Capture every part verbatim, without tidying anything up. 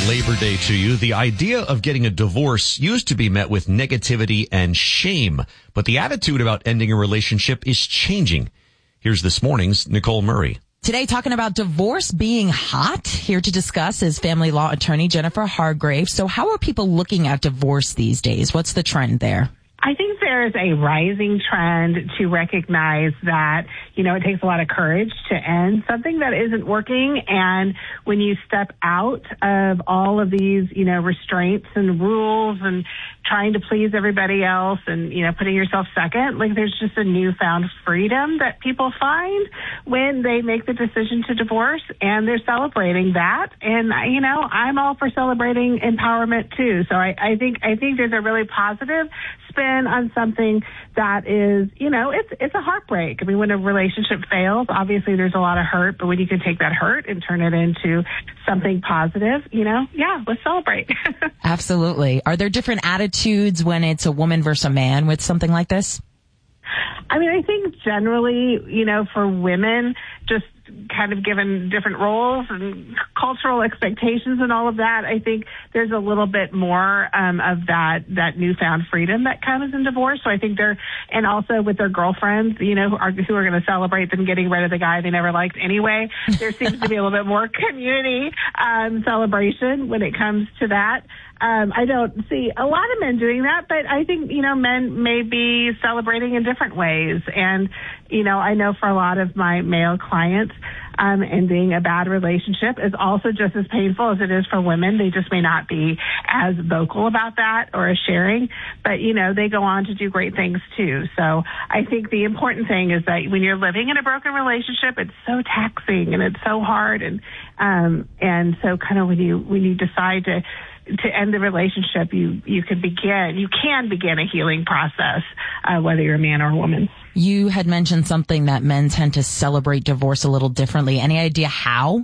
Labor Day to you. The idea of getting a divorce used to be met with negativity and shame, but the attitude about ending a relationship is changing. Here's this morning's Nicole Murray. Today, talking about divorce being hot. Here to discuss is family law attorney Jennifer Hargrave. So how are people looking at divorce these days? What's the trend there? I think there's a rising trend to recognize that, you know, it takes a lot of courage to end something that isn't working. And when you step out of all of these, you know, restraints and rules and trying to please everybody else and, you know, putting yourself second, like there's just a newfound freedom that people find when they make the decision to divorce, and they're celebrating that. And, you know, I'm all for celebrating empowerment too. So I, I think, I think there's a really positive spin on something that is, you know, it's it's a heartbreak. I mean, when a relationship fails, obviously there's a lot of hurt, but when you can take that hurt and turn it into something positive, you know, yeah, let's celebrate. Absolutely. Are there different attitudes when it's a woman versus a man with something like this? I mean, I think generally, you know, for women, just kind of given different roles and cultural expectations and all of that, I think there's a little bit more um, of that that newfound freedom that comes in divorce. So I think they're, and also with their girlfriends, you know, who are, who are going to celebrate them getting rid of the guy they never liked anyway. There seems to be a little bit more community um, celebration when it comes to that. Um, I don't see a lot of men doing that, but I think, you know, men may be celebrating in different ways. And, you know, I know for a lot of my male clients, um, ending a bad relationship is also just as painful as it is for women. They just may not be as vocal about that or as sharing, but, you know, they go on to do great things too. So I think the important thing is that when you're living in a broken relationship, it's so taxing and it's so hard. And, um, and so kind of when you, when you decide to, to end the relationship, you, you can begin, you can begin a healing process, uh, whether you're a man or a woman. You had mentioned something that men tend to celebrate divorce a little differently. Any idea how?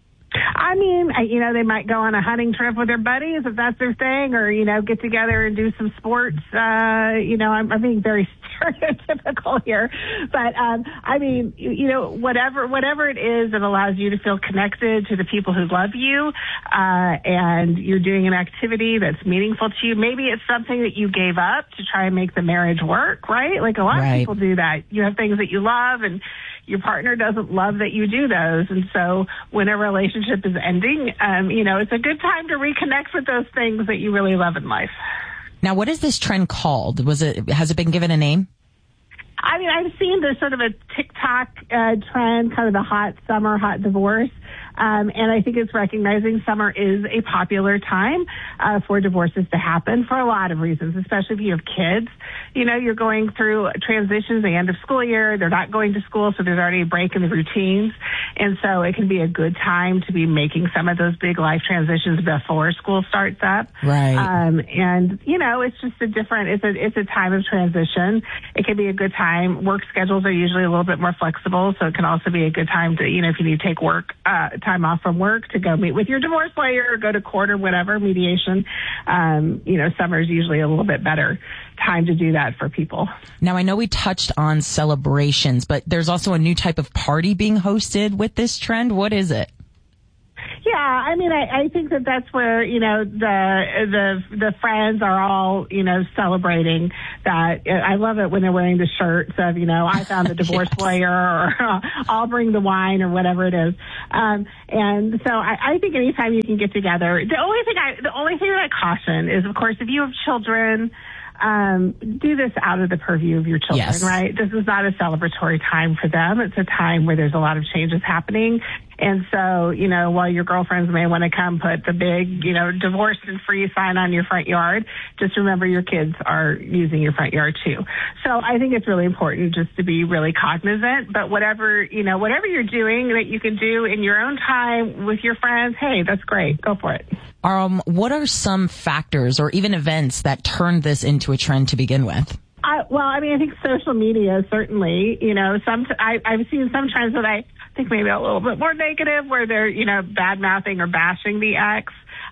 I mean, you know, they might go on a hunting trip with their buddies if that's their thing, or, you know, get together and do some sports. Uh, you know, I'm, I'm being very stereotypical here, but, um, I mean, you, you know, whatever, whatever it is that allows you to feel connected to the people who love you, uh, and you're doing an activity that's meaningful to you. Maybe it's something that you gave up to try and make the marriage work, right? Like a lot right. of people do that. You have things that you love and your partner doesn't love that you do those. And so when a relationship is ending, um, you know, it's a good time to reconnect with those things that you really love in life. Now, what is this trend called? Was it, has it been given a name? I mean, I've seen this sort of a TikTok uh, trend, kind of the hot summer, hot divorce. Um, and I think it's recognizing summer is a popular time uh, for divorces to happen for a lot of reasons, especially if you have kids. You know, you're going through transitions, the end of school year, they're not going to school, so there's already a break in the routines. And so it can be a good time to be making some of those big life transitions before school starts up. Right. Um, and, you know, it's just a different, it's a, it's a time of transition. It can be a good time. Work schedules are usually a little bit more flexible, so it can also be a good time to, you know, if you need to take work, uh, time off from work to go meet with your divorce lawyer or go to court or whatever, mediation. Um, you know, summer is usually a little bit better time to do that for people. Now, I know we touched on celebrations, but there's also a new type of party being hosted with this trend. What is it? Yeah, I mean, I, I think that that's where, you know, the the the friends are all, you know, celebrating that. I love it when they're wearing the shirts of, you know, I found the divorce yes. lawyer, or uh, I'll bring the wine, or whatever it is. Um, and so I, I think anytime you can get together, the only thing I the only thing that I caution is, of course, if you have children, um, do this out of the purview of your children, yes. right? This is not a celebratory time for them. It's a time where there's a lot of changes happening. And so, you know, while your girlfriends may want to come put the big, you know, divorced and free sign on your front yard, just remember your kids are using your front yard too. So I think it's really important just to be really cognizant, but whatever, you know, whatever you're doing that you can do in your own time with your friends, hey, that's great. Go for it. Um, what are some factors or even events that turned this into a trend to begin with? I, well, I mean, I think social media, certainly, you know, some, I, I've seen some trends that I think maybe a little bit more negative, where they're, you know, bad mouthing or bashing the ex.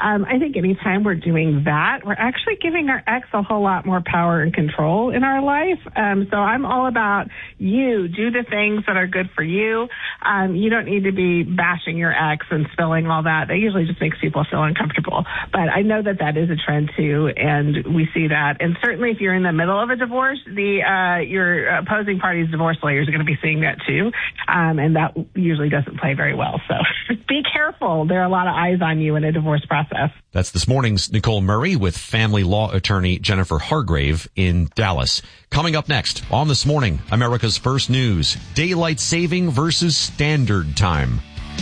um, I think anytime we're doing that, we're actually giving our ex a whole lot more power and control in our life. Um, so I'm all about you. Do the things that are good for you. Um, you don't need to be bashing your ex and spilling all that. That usually just makes people feel uncomfortable. But I know that that is a trend too, and we see that. And certainly if you're in the middle of a divorce, the uh, your opposing party's divorce lawyers are going to be seeing that too. Um, and that usually doesn't play very well. So be careful. There are a lot of eyes on you in a divorce process. That's this morning's Nicole Murray with family law attorney Jennifer Hargrave in Dallas. Coming up next on This Morning, America's First News, daylight saving versus standard time.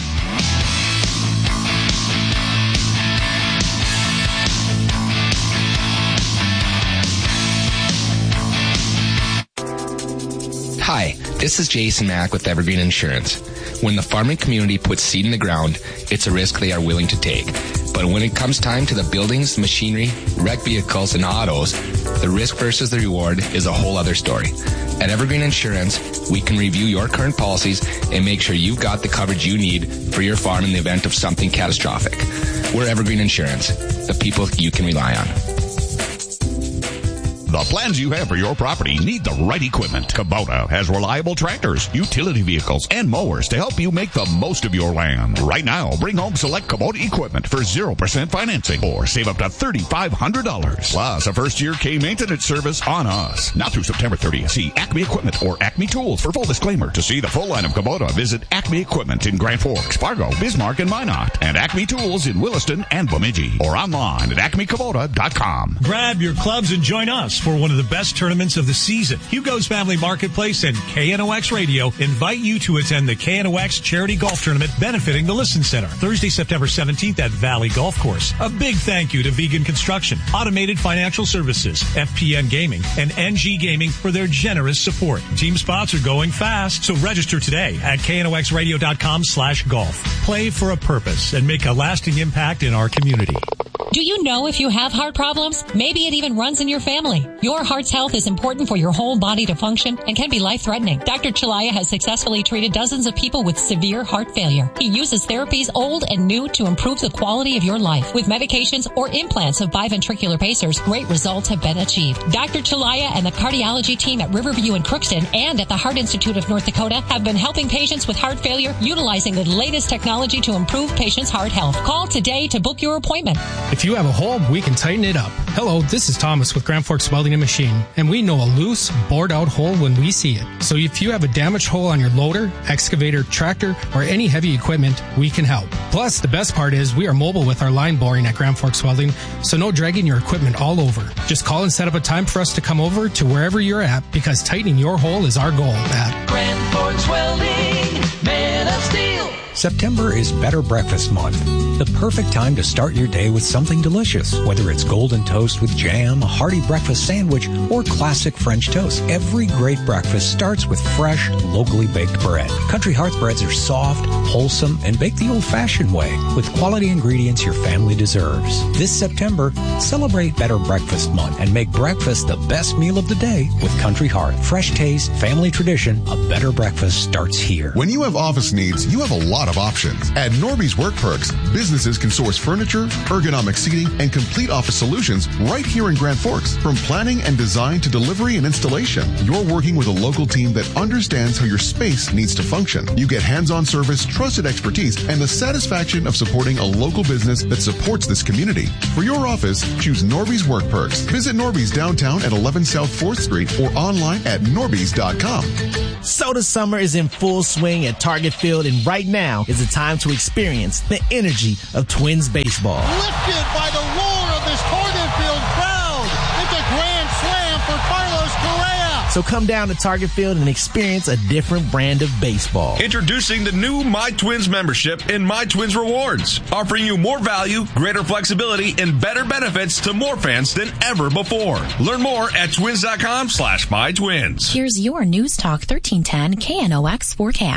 Hi, this is Jason Mack with Evergreen Insurance. When the farming community puts seed in the ground, it's a risk they are willing to take. But when it comes time to the buildings, machinery, wrecked vehicles, and autos, the risk versus the reward is a whole other story. At Evergreen Insurance, we can review your current policies and make sure you've got the coverage you need for your farm in the event of something catastrophic. We're Evergreen Insurance, the people you can rely on. The plans you have for your property need the right equipment. Kubota has reliable tractors, utility vehicles, and mowers to help you make the most of your land. Right now, bring home select Kubota equipment for zero percent financing or save up to three thousand five hundred dollars. Plus, a first-year K-maintenance service on us. Now through September thirtieth, see Acme Equipment or Acme Tools for full disclaimer. To see the full line of Kubota, visit Acme Equipment in Grand Forks, Fargo, Bismarck, and Minot, and Acme Tools in Williston and Bemidji, or online at acme kubota dot com. Grab your clubs and join us for one of the best tournaments of the season. Hugo's Family Marketplace and K N O X Radio invite you to attend the K N O X Charity Golf Tournament benefiting the Listen Center, Thursday, September seventeenth at Valley Golf Course. A big thank you to Vegan Construction, Automated Financial Services, F P N Gaming, and N G Gaming for their generous support. Team spots are going fast, so register today at K N O X radio dot com slash golf. Play for a purpose and make a lasting impact in our community. Do you know if you have heart problems? Maybe it even runs in your family. Your heart's health is important for your whole body to function and can be life-threatening. Doctor Chalaya has successfully treated dozens of people with severe heart failure. He uses therapies old and new to improve the quality of your life. With medications or implants of biventricular pacers, great results have been achieved. Doctor Chalaya and the cardiology team at Riverview in Crookston and at the Heart Institute of North Dakota have been helping patients with heart failure utilizing the latest technology to improve patients' heart health. Call today to book your appointment. If you have a hole, we can tighten it up. Hello, this is Thomas with Grand Forks Welding and Machine, and we know a loose, bored-out hole when we see it. So if you have a damaged hole on your loader, excavator, tractor, or any heavy equipment, we can help. Plus, the best part is we are mobile with our line boring at Grand Forks Welding, so no dragging your equipment all over. Just call and set up a time for us to come over to wherever you're at, because tightening your hole is our goal at Grand Forks Welding, Man of Steel. September is Better Breakfast Month. The perfect time to start your day with something delicious, whether it's golden toast with jam, a hearty breakfast sandwich, or classic French toast. Every great breakfast starts with fresh, locally baked bread. Country Hearth breads are soft, wholesome, and baked the old-fashioned way with quality ingredients your family deserves. This September, celebrate Better Breakfast Month and make breakfast the best meal of the day with Country Hearth. Fresh taste, family tradition, a better breakfast starts here. When you have office needs, you have a lot of options. At Norby's Work Perks, businesses can source furniture, ergonomic seating, and complete office solutions right here in Grand Forks. From planning and design to delivery and installation, you're working with a local team that understands how your space needs to function. You get hands-on service, trusted expertise, and the satisfaction of supporting a local business that supports this community. For your office, choose Norby's Work Perks. Visit Norby's downtown at eleven South fourth Street or online at norbys dot com. So the summer is in full swing at Target Field, and right now is the time to experience the energy of Twins baseball. Lifted by the roar of this Target Field crowd. It's a grand slam for Carlos Correa. So come down to Target Field and experience a different brand of baseball. Introducing the new My Twins membership and My Twins Rewards, offering you more value, greater flexibility, and better benefits to more fans than ever before. Learn more at twins dot com slash my twins. Here's your News Talk thirteen ten K N O X forecast.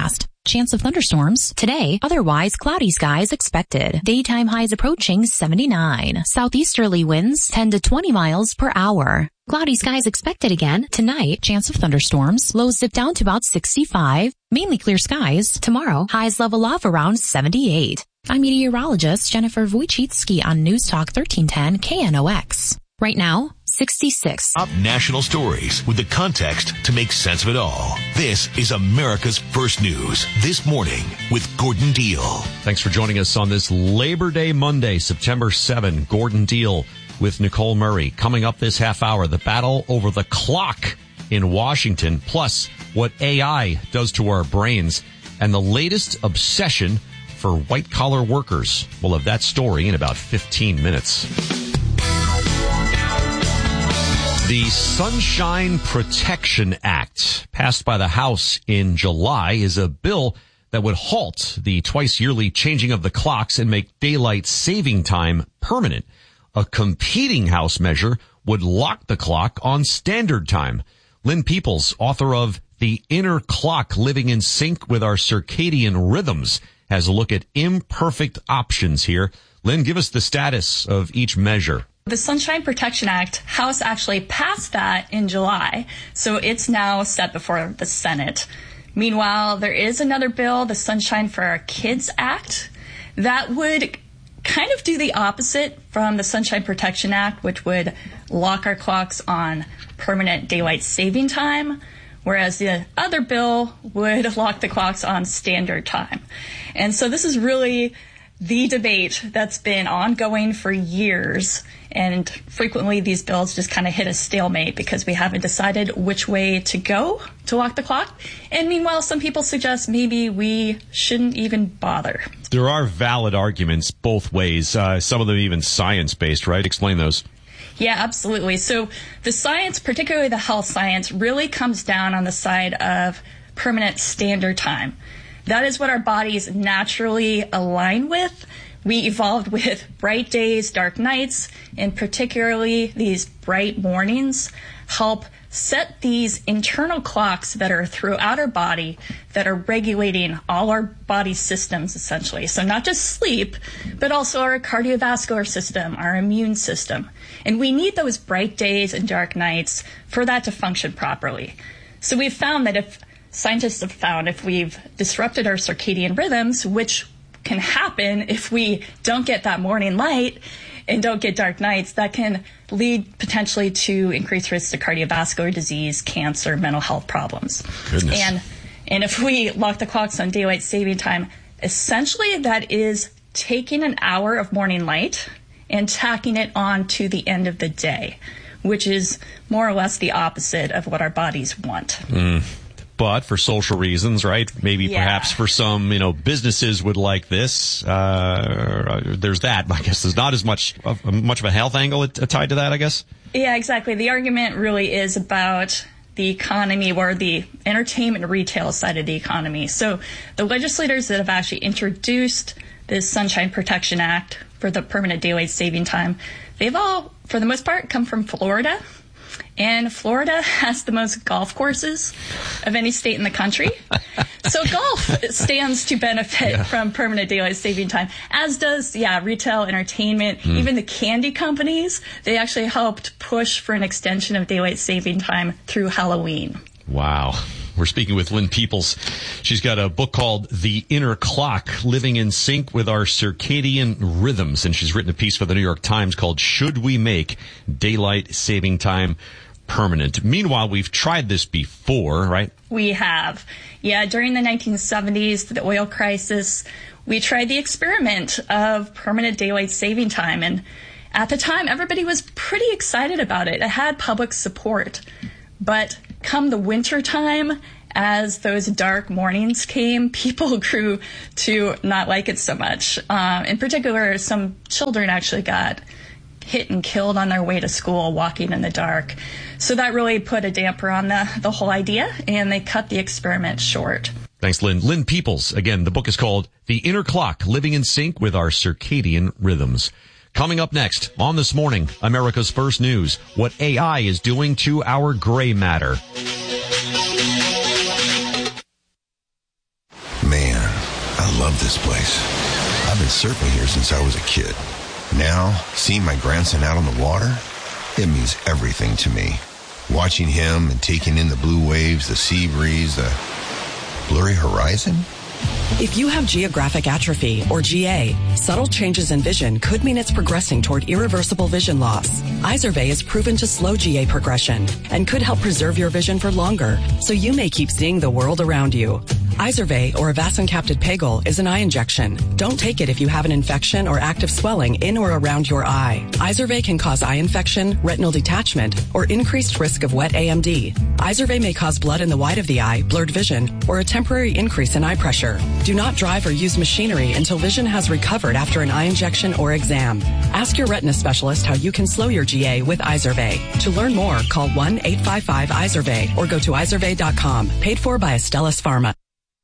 Chance of thunderstorms today, otherwise cloudy skies expected. Daytime highs approaching seventy-nine. Southeasterly winds ten to twenty miles per hour. Cloudy skies expected again tonight. Chance of thunderstorms. Lows dip down to about sixty-five. Mainly clear skies. Tomorrow, highs level off around seventy-eight. I'm meteorologist Jennifer Wojcicki on News Talk thirteen ten K N O X. Right now, sixty-six. Up national stories with the context to make sense of it all. This is America's First News This Morning with Gordon Deal. Thanks for joining us on this Labor Day Monday, September seventh. Gordon Deal with Nicole Murray. Coming up this half hour, the battle over the clock in Washington, plus what A I does to our brains, and the latest obsession for white-collar workers. We'll have that story in about fifteen minutes. The Sunshine Protection Act, passed by the House in July, is a bill that would halt the twice-yearly changing of the clocks and make daylight saving time permanent. A competing House measure would lock the clock on standard time. Lynn Peoples, author of The Inner Clock, Living in Sync with Our Circadian Rhythms, has a look at imperfect options here. Lynn, give us the status of each measure. The Sunshine Protection Act, House actually passed that in July, so it's now set before the Senate. Meanwhile, there is another bill, the Sunshine for Our Kids Act, that would kind of do the opposite from the Sunshine Protection Act, which would lock our clocks on permanent daylight saving time, whereas the other bill would lock the clocks on standard time. And so this is really the debate that's been ongoing for years, and frequently these bills just kind of hit a stalemate because we haven't decided which way to go to lock the clock. And meanwhile, some people suggest maybe we shouldn't even bother. There are valid arguments both ways, uh, some of them even science-based, right? Explain those. Yeah, absolutely. So the science, particularly the health science, really comes down on the side of permanent standard time. That is what our bodies naturally align with. We evolved with bright days, dark nights, and particularly these bright mornings help set these internal clocks that are throughout our body that are regulating all our body systems, essentially. So not just sleep, but also our cardiovascular system, our immune system. And we need those bright days and dark nights for that to function properly. So we've found that if Scientists have found if we've disrupted our circadian rhythms, which can happen if we don't get that morning light and don't get dark nights, that can lead potentially to increased risk to cardiovascular disease, cancer, mental health problems. Goodness. And and if we lock the clocks on daylight saving time, essentially that is taking an hour of morning light and tacking it on to the end of the day, which is more or less the opposite of what our bodies want. Mm. But for social reasons, right? Maybe yeah. perhaps for some, you know, businesses would like this. Uh, there's that. I guess there's not as much of, much of a health angle tied to that, I guess. Yeah, exactly. The argument really is about the economy or the entertainment retail side of the economy. So the legislators that have actually introduced this Sunshine Protection Act for the permanent daylight saving time, they've all, for the most part, come from Florida. And Florida has the most golf courses of any state in the country. So golf stands to benefit yeah. from permanent daylight saving time, as does, yeah, retail, entertainment, mm. even the candy companies. They actually helped push for an extension of daylight saving time through Halloween. Wow. We're speaking with Lynn Peoples. She's got a book called The Inner Clock, Living in Sync with Our Circadian Rhythms. And she's written a piece for the New York Times called Should We Make Daylight Saving Time Permanent? Meanwhile, we've tried this before, right? We have. Yeah, during the nineteen seventies, the oil crisis, we tried the experiment of permanent daylight saving time. And at the time, everybody was pretty excited about it. It had public support. But come the winter time, as those dark mornings came, people grew to not like it so much. Um, in particular, some children actually got hit and killed on their way to school walking in the dark. So that really put a damper on the, the whole idea, and they cut the experiment short. Thanks, Lynn. Lynn Peoples. Again, the book is called The Inner Clock, Living in Sync with Our Circadian Rhythms. Coming up next on This Morning, America's First News, what A I is doing to our gray matter. Maybe this place. I've been surfing here since I was a kid. Now, seeing my grandson out on the water, it means everything to me. Watching him and taking in the blue waves, the sea breeze, the blurry horizon. If you have geographic atrophy, or G A, subtle changes in vision could mean it's progressing toward irreversible vision loss. Izervay is proven to slow G A progression and could help preserve your vision for longer, so you may keep seeing the world around you. Izervay, or avacincaptad pegol, is an eye injection. Don't take it if you have an infection or active swelling in or around your eye. Izervay can cause eye infection, retinal detachment, or increased risk of wet A M D. Izervay may cause blood in the white of the eye, blurred vision, or a temporary increase in eye pressure. Do not drive or use machinery until vision has recovered after an eye injection or exam. Ask your retina specialist how you can slow your G A with Izervay. To learn more, call one eight five five Izervay or go to izervay dot com. Paid for by Astellas Pharma.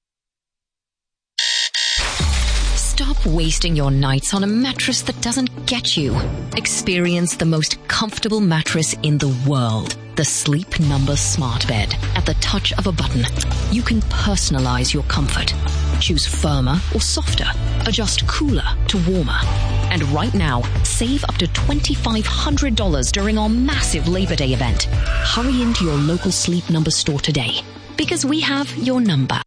Stop wasting your nights on a mattress that doesn't get you. Experience the most comfortable mattress in the world. The Sleep Number Smart Bed. At the touch of a button, you can personalize your comfort. Choose firmer or softer. Adjust cooler to warmer. And right now, save up to twenty-five hundred dollars during our massive Labor Day event. Hurry into your local Sleep Number store today, because we have your number.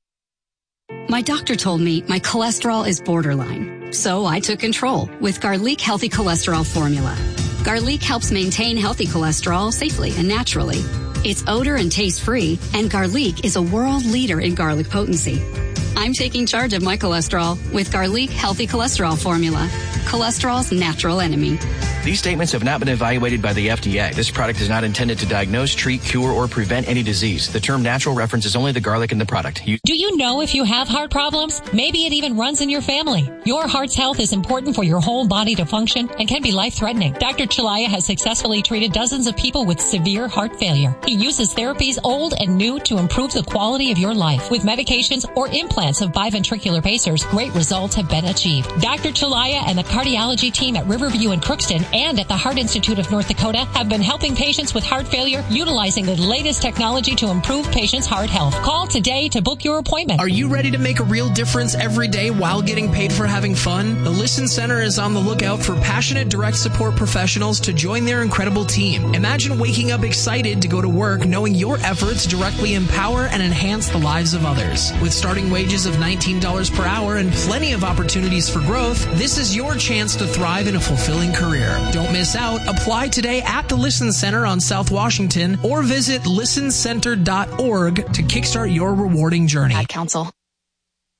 My doctor told me my cholesterol is borderline, so I took control with Garlic Healthy Cholesterol Formula. Garlic helps maintain healthy cholesterol safely and naturally. It's odor and taste-free, and Garlic is a world leader in garlic potency. I'm taking charge of my cholesterol with Garlic Healthy Cholesterol Formula, cholesterol's natural enemy. These statements have not been evaluated by the F D A. This product is not intended to diagnose, treat, cure, or prevent any disease. The term natural references only the garlic in the product. You- Do you know if you have heart problems? Maybe it even runs in your family. Your heart's health is important for your whole body to function and can be life-threatening. Doctor Chalaya has successfully treated dozens of people with severe heart failure. He uses therapies old and new to improve the quality of your life. With medications or implants of biventricular pacers, great results have been achieved. Doctor Chalaya and the cardiology team at Riverview and Crookston and at the Heart Institute of North Dakota have been helping patients with heart failure utilizing the latest technology to improve patients' heart health. Call today to book your appointment. Are you ready to make a real difference every day while getting paid for having fun? The Listen Center is on the lookout for passionate direct support professionals to join their incredible team. Imagine waking up excited to go to work knowing your efforts directly empower and enhance the lives of others. With starting wages of nineteen dollars per hour and plenty of opportunities for growth, this is your chance to thrive in a fulfilling career. Don't miss out. Apply today at the Listen Center on South Washington or visit listen center dot org to kickstart your rewarding journey. Ad Council.